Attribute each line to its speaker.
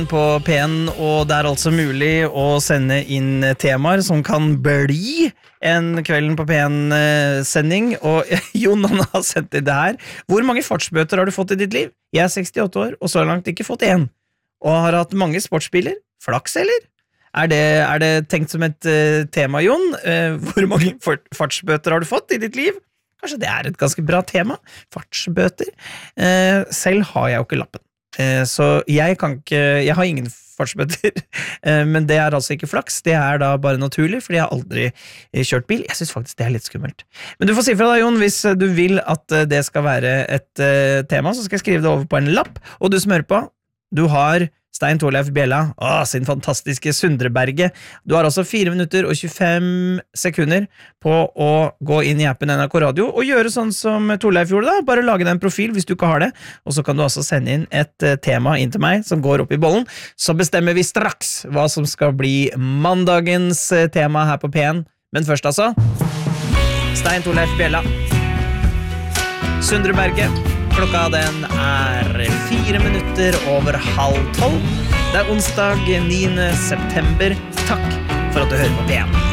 Speaker 1: på P1, og det altså mulig å sende inn temaer som kan bli en Kvelden på P1-sending, og Jon han har sendt inn det her. Hvor mange fartsbøter har du fått i ditt liv? Jeg 68 år, og så langt ikke fått en. Og har hatt mange sportsbiler. Flaks, eller? Er det tenkt som et tema, Jon? Hvor mange fartsbøter har du fått i ditt liv? Kanskje det et ganske bra tema? Fartsbøter. Selv har jeg jo ikke lappen. Så jeg har ingen fartsbøter, men det altså ikke flaks, det da bare naturlig, fordi jeg har aldri kjørt bil. Jeg synes faktisk det litt skummelt. Men du får si fra deg, Jon, hvis du vil at det skal være et tema, så skal jeg skrive det over på en lapp, og du som hører på, du har Stein Torleif Bjella, sin fantastiske Sundreberget. Du har altså 4 minutter og 25 sekunder på å gå inn i appen NRK Radio og gjøre sånn som Torleif gjorde da, bare lage deg en profil hvis du ikke har det, og så kan du altså sende inn et tema inn til meg som går opp i bollen, så bestemmer vi straks hva som skal bli mandagens tema her på P1. Men først altså, Stein Torleif Bjella, Sundreberget. Klokka den 4 minutter over 11:30. Det onsdag 9. september. Takk for at du hører på P1.